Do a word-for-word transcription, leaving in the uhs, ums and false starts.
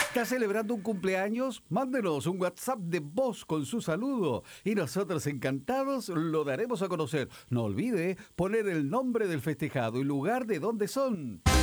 ¿Está celebrando un cumpleaños? Mándenos un WhatsApp de voz con su saludo y nosotros encantados lo daremos a conocer. No olvide poner el nombre del festejado y lugar de donde son.